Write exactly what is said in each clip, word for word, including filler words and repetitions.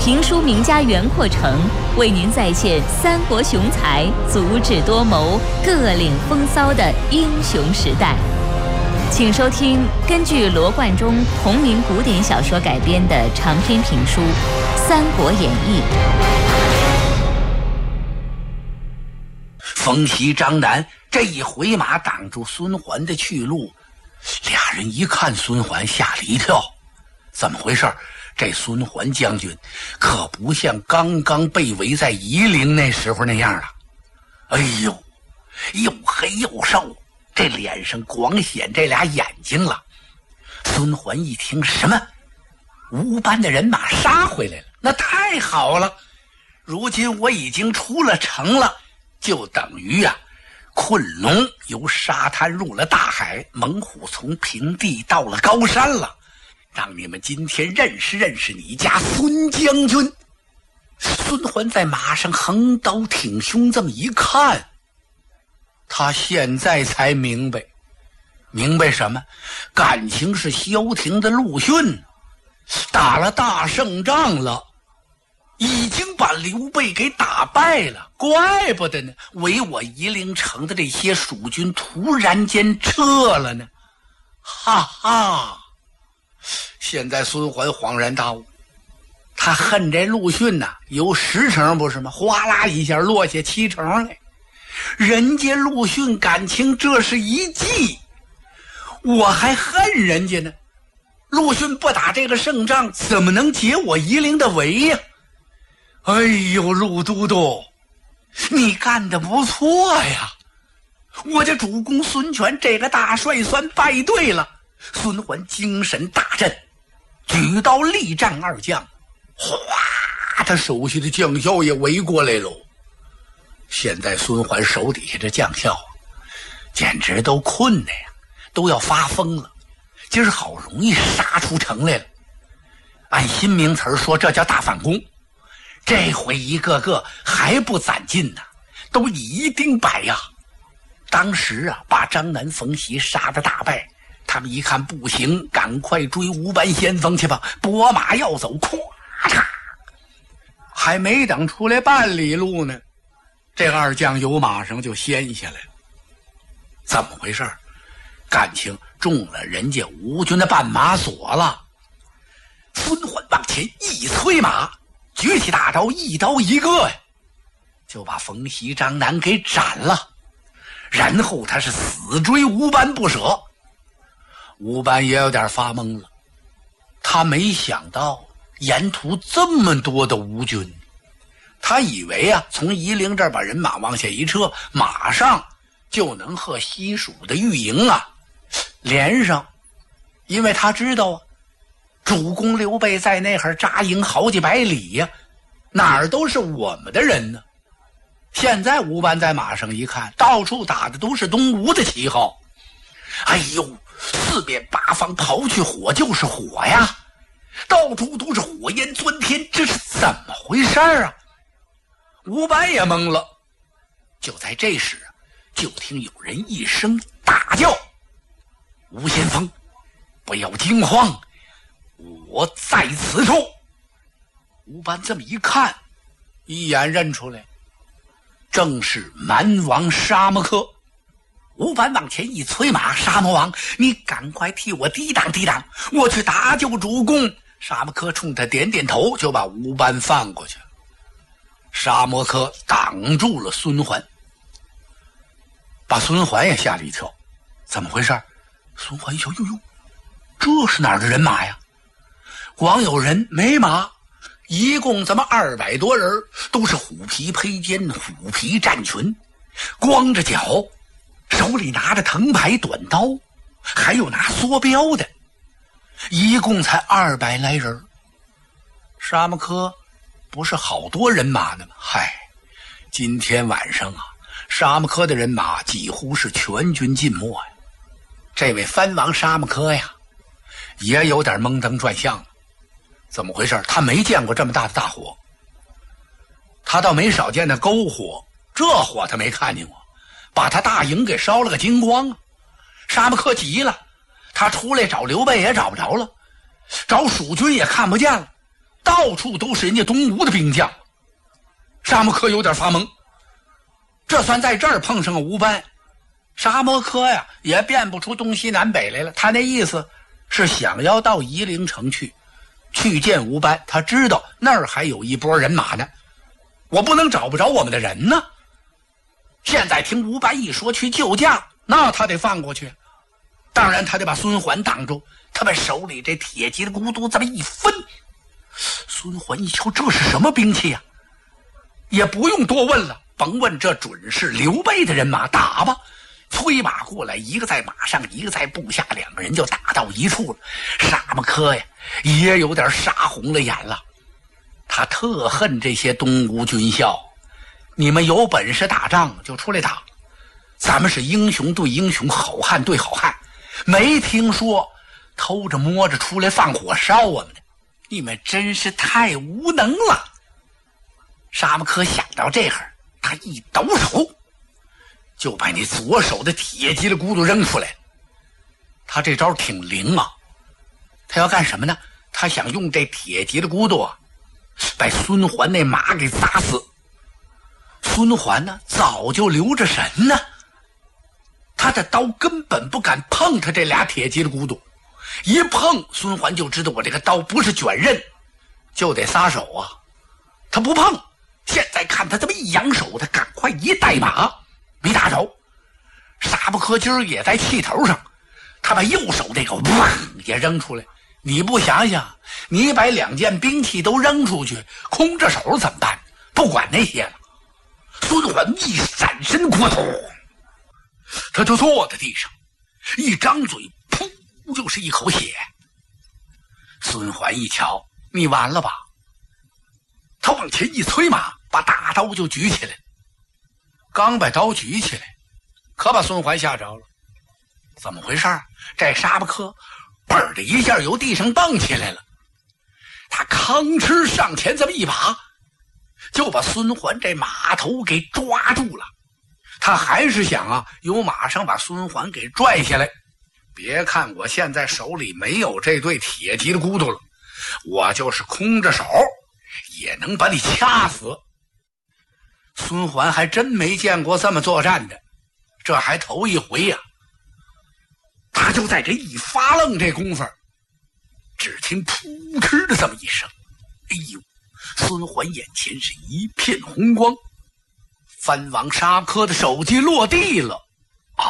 评书名家袁阔成为您再现三国雄才、足智多谋、各领风骚的英雄时代。请收听根据罗贯中同名古典小说改编的长篇评书《三国演义》。 冯习、张南这一回马挡住孙桓的去路，俩人一看孙桓，吓了一跳。怎么回事？这孙桓将军可不像刚刚被围在夷陵那时候那样了。哎呦，又黑又瘦，这脸上光显这俩眼睛了。孙桓一听，什么吴班的人马杀回来了，那太好了，如今我已经出了城了，就等于呀、啊，困龙由沙滩入了大海，猛虎从平地到了高山了，让你们今天认识认识你家孙将军。孙桓在马上横刀挺胸，这么一看，他现在才明白，明白什么？感情是萧亭的陆逊打了大胜仗了，已经把刘备给打败了，怪不得呢，围我夷陵城的这些蜀军突然间撤了呢。哈哈！现在孙桓恍然大悟，他恨这陆逊呐、啊，有十成不是吗？哗啦一下落下七成来。人家陆逊感情这是一计，我还恨人家呢。陆逊不打这个胜仗，怎么能解我夷陵的围呀？哎呦，陆都督，你干得不错呀！我这主公孙权这个大帅算败对了。孙桓精神大振，举刀力战二将，哗，他手下的将校也围过来喽。现在孙桓手底下这将校简直都困的呀，都要发疯了。今儿好容易杀出城来了，按新名词说，这叫大反攻。这回一个个还不攒劲呢，都一定败呀。当时啊，把张南、冯习杀得大败，他们一看不行，赶快追吴班先锋去吧，拨马要走，咵嚓，还没等出来半里路呢，这二将由马上就掀下来了。怎么回事？感情中了人家吴军的绊马索了。孙桓往前一催马，举起大刀，一刀一个呀，就把冯习、张南给斩了。然后他是死追吴班不舍。吴班也有点发懵了，他没想到沿途这么多的吴军，他以为啊，从夷陵这儿把人马往下一撤，马上就能和西蜀的御营啊连上，因为他知道啊，主公刘备在那儿扎营好几百里呀、啊，哪儿都是我们的人呢。现在吴班在马上一看，到处打的都是东吴的旗号，哎呦，四面八方刨去火就是火呀，到处都是火焰钻天，这是怎么回事啊？吴班也懵了。就在这时，就听有人一声大叫：“吴先锋，不要惊慌，我在此处。”吴班这么一看，一眼认出来，正是蛮王沙摩柯。吴班往前一催马：“沙摩王，你赶快替我抵挡抵挡，我去搭救主公。”沙摩柯冲他点点头，就把吴班放过去了。沙摩柯挡住了孙桓，把孙桓也吓了一跳。怎么回事？孙桓一瞧，哟哟，这是哪儿的人马呀？光有人没马，一共咱们二百多人，都是虎皮披肩、虎皮战裙，光着脚，手里拿着藤牌短刀，还有拿梭镖的，一共才二百来人。沙摩柯不是好多人马呢吗？嗨，今天晚上啊，沙摩柯的人马几乎是全军尽没呀。这位藩王沙摩柯呀，也有点蒙登转向了。怎么回事？他没见过这么大的大火，他倒没少见那篝火，这火他没看见过，把他大营给烧了个精光啊！沙摩柯急了，他出来找刘备也找不着了，找蜀军也看不见了， 到处都是人家东吴的兵将。沙摩柯有点发懵，这算在这儿碰上个吴班。沙摩柯呀也辨不出东西南北来了，他那意思是想要到夷陵城去去见吴班，他知道那儿还有一波人马呢，我不能找不着我们的人呢。现在听吴班一说去救驾，那他得放过去，当然他得把孙桓挡住，他把手里这铁骑的骨头这么一分。孙桓一瞧，这是什么兵器呀、啊？也不用多问了，甭问，这准是刘备的人马，打吧！催马过来，一个在马上，一个在部下，两个人就打到一处了。沙摩柯呀也有点杀红了眼了，他特恨这些东吴军校，你们有本事打仗就出来打，咱们是英雄对英雄，好汉对好汉，没听说偷着摸着出来放火烧我们的，你们真是太无能了。沙摩柯想到这会儿，他一抖手就把你左手的铁骑的骨头扔出来。他这招挺灵啊，他要干什么呢？他想用这铁骑的骨头啊把孙桓那马给砸死。孙桓呢早就留着神呢，他的刀根本不敢碰他这俩铁骑的骨头，一碰孙桓就知道我这个刀不是卷刃，就得撒手啊。他不碰，现在看他这么一扬手，他赶快一带马，没打着。沙摩柯今儿也在气头上，他把右手这个哇也扔出来。你不想想，你把两件兵器都扔出去，空着手怎么办？不管那些了。孙桓一闪身过头，他就坐在地上，一张嘴噗就是一口血。孙桓一瞧，你完了吧？他往前一催马，把大刀就举起来。刚把刀举起来，可把孙桓吓着了。怎么回事？这沙摩柯嘣的一下由地上蹦起来了，他吭哧上前这么一把，就把孙桓这马头给抓住了。他还是想啊由马上把孙桓给拽下来。别看我现在手里没有这对铁骑的骨头了，我就是空着手也能把你掐死。孙桓还真没见过这么作战的，这还头一回呀、啊。他就在这一发愣这功夫，只听扑哧的这么一声，哎呦，孙桓眼前是一片红光，藩王沙摩柯的首级落地了。啊！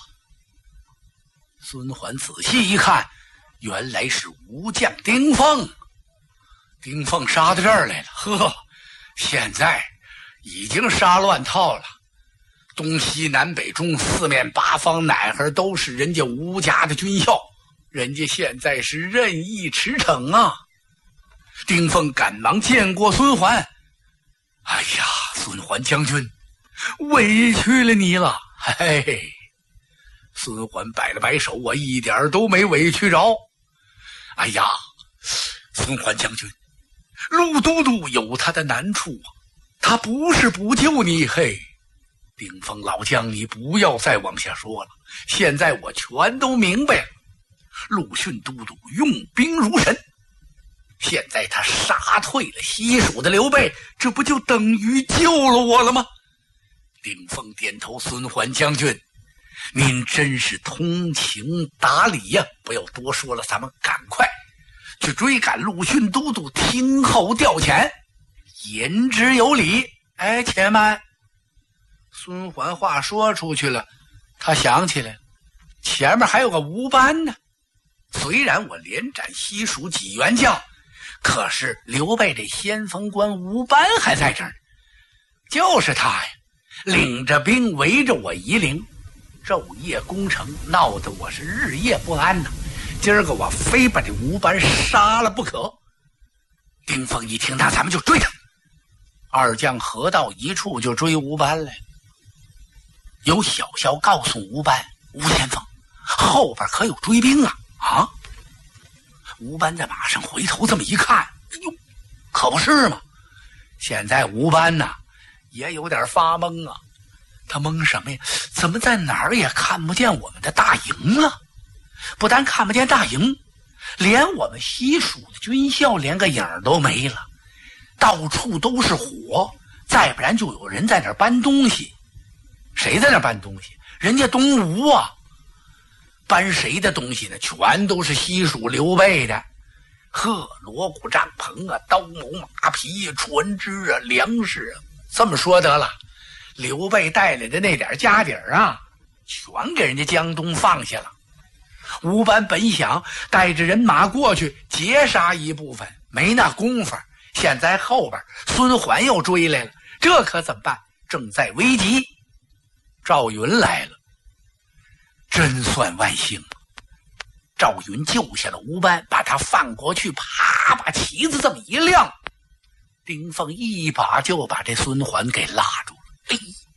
孙桓仔细一看，原来是吴将丁奉。丁奉杀到这儿来了，呵，现在已经杀乱套了，东西南北中四面八方哪儿都是人家吴家的军校，人家现在是任意驰骋啊。丁奉赶忙见过孙桓，哎呀，孙桓将军，委屈了你了。嘿嘿，孙桓摆了摆手，我一点都没委屈着。哎呀，孙桓将军，陆都督有他的难处啊，他不是不救你。嘿，丁奉老将，你不要再往下说了，现在我全都明白了。陆逊都督用兵如神，现在他杀退了西蜀的刘备，这不就等于救了我了吗？丁奉点头，孙桓将军，您真是通情达理呀、啊！不要多说了，咱们赶快去追赶陆逊都督，听候调遣，言之有理。哎，且慢！孙桓话说出去了，他想起来了，前面还有个吴班呢。虽然我连斩西蜀几员将，可是刘备这先锋官吴班还在这儿呢。就是他呀，领着兵围着我夷陵，昼夜攻城，闹得我是日夜不安呐。今儿个我非把这吴班杀了不可。丁奉一听，那咱们就追他。二将合到一处就追吴班来。有小校告诉吴班，吴先锋后边可有追兵啊！啊！吴班在马上回头这么一看，哎呦，可不是嘛！现在吴班呐也有点发懵啊。他懵什么呀？怎么在哪儿也看不见我们的大营啊？不但看不见大营， 连我们西蜀的军校连个影都没了，到处都是火，再不然就有人在那儿搬东西。谁在那儿搬东西？人家东吴啊。搬谁的东西呢？全都是西蜀刘备的，呵，锣鼓帐篷啊，刀矛马匹啊，船只啊，粮食啊。这么说得了，刘备带来的那点家底儿啊，全给人家江东放下了。吴班本想带着人马过去截杀一部分，没那功夫。现在后边孙桓又追来了，这可怎么办？正在危急。赵云来了，真算万幸。赵云救下了吴班，把他放过去，啪，把旗子这么一亮，丁奉一把就把这孙桓给拉住了。哎，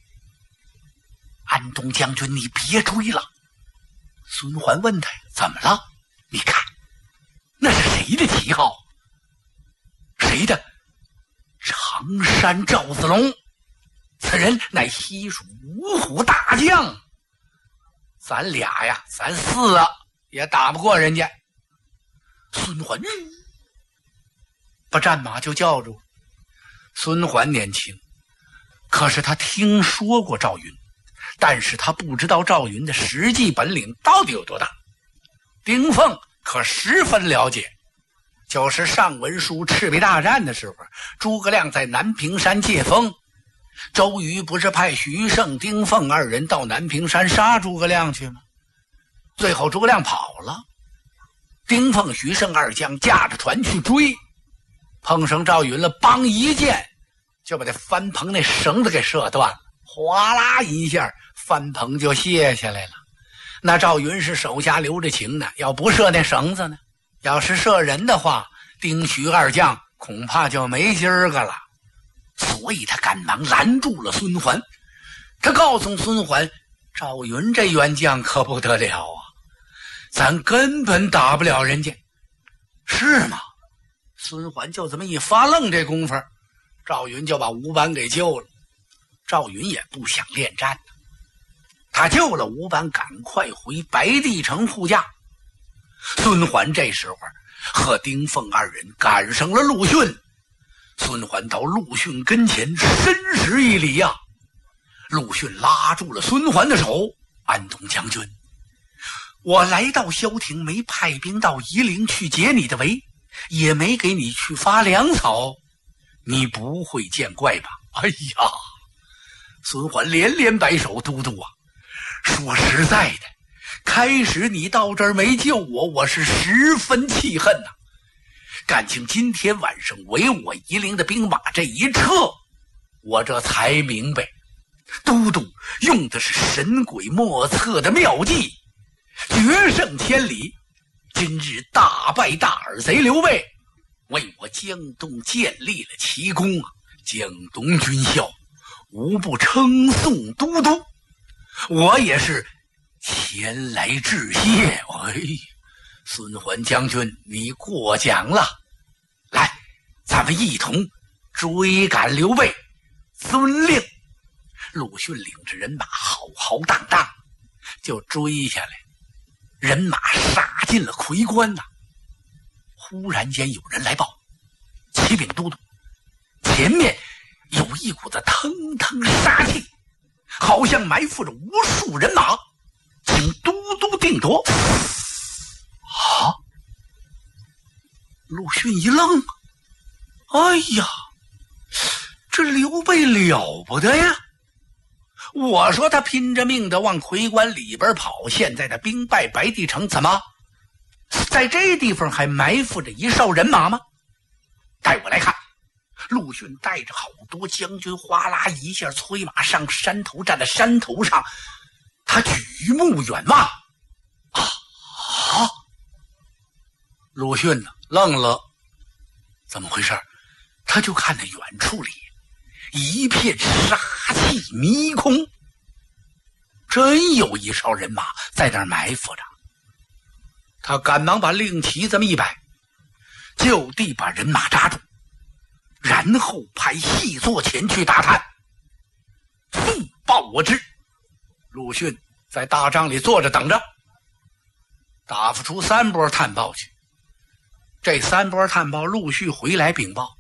安东将军，你别追了。孙桓问他怎么了？你看那是谁的旗号？谁的？常山赵子龙，此人乃西蜀五虎大将。咱俩呀，咱四啊也打不过人家。孙桓把战马就叫住。孙桓年轻，可是他听说过赵云，但是他不知道赵云的实际本领到底有多大。丁奉可十分了解，就是上文书赤壁大战的时候，诸葛亮在南屏山借风，周瑜不是派徐盛、丁奉二人到南屏山杀诸葛亮去吗？最后诸葛亮跑了，丁奉、徐盛二将驾着船去追，碰上赵云了，梆一箭就把这帆棚那绳子给射断了，哗啦一下帆棚就卸下来了。那赵云是手下留着情呢，要不射那绳子呢？要是射人的话，丁徐二将恐怕就没今儿个了。所以他赶忙拦住了孙桓，他告诉孙桓，赵云这员将可不得了啊，咱根本打不了人家。是吗？孙桓就这么一发愣，这功夫赵云就把吴班给救了。赵云也不想恋战，他救了吴班，赶快回白帝城护驾。孙桓这时候和丁奉二人赶上了陆逊，孙桓到陆逊跟前深施一礼呀、啊。陆逊拉住了孙桓的手，安东将军，我来到萧亭，没派兵到夷陵去解你的围，也没给你去发粮草，你不会见怪吧？哎呀，孙桓连连摆手，都督啊，说实在的，开始你到这儿没救我，我是十分气恨呐、啊。感情今天晚上围我夷陵的兵马这一撤，我这才明白，都督用的是神鬼莫测的妙计，决胜千里。今日大败大耳贼刘备，为我江东建立了奇功啊！江东军校无不称颂都督，我也是前来致谢。哎，孙桓将军，你过奖了。来，咱们一同追赶刘备。遵令。陆逊领着人马浩浩荡荡就追下来，人马杀进了夔关呐、啊。忽然间有人来报，启禀都督，前面有一股子腾腾杀气，好像埋伏着无数人马，请都督定夺。啊！陆逊一愣，哎呀，这刘备了不得呀！我说他拼着命的往夔关里边跑，现在的兵败白帝城，怎么在这地方还埋伏着一哨人马吗？带我来看。陆逊带着好多将军，哗啦一下催马上山头，站在山头上，他举目远望。啊啊！陆逊呢愣了，怎么回事？他就看那远处里一片杀气迷空，真有一哨人马在那儿埋伏着。他赶忙把令旗这么一摆，就地把人马扎住，然后派细作前去打探，速报我知。陆逊在大帐里坐着等着，打发出三波探报去。 这三波探报陆续回来禀报，